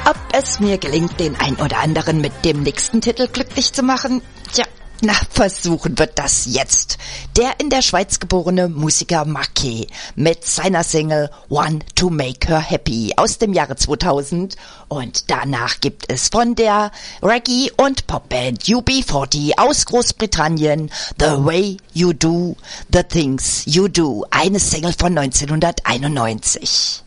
Ob es mir gelingt, den ein oder anderen mit dem nächsten Titel glücklich zu machen? Tja, versuchen wird das jetzt. Der in der Schweiz geborene Musiker Marquet mit seiner Single One to Make Her Happy aus dem Jahre 2000. Und danach gibt es von der Reggae- und Popband UB40 aus Großbritannien The Way You Do, The Things You Do, eine Single von 1991.